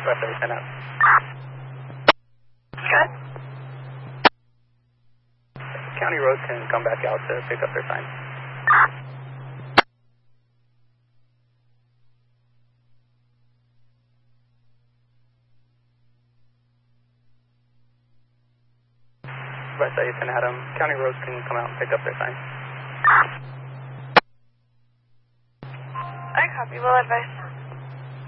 West 10 out. Good. County Road can come back out to pick up their sign. West 10 Adam. County Roads can come out and pick up their sign. I copy. Will advise.